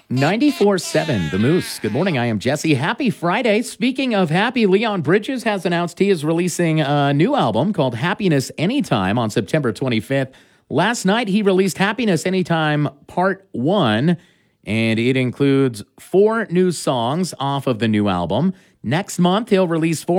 94.7 The Moose. Good morning. I am Jesse. Happy Friday. Speaking of happy, Leon Bridges has announced he is releasing a new album called Happiness Anytime on September 25th. Last night, he released Happiness Anytime Part 1, and it includes 4 new songs off of the new album. Next month, he'll release 4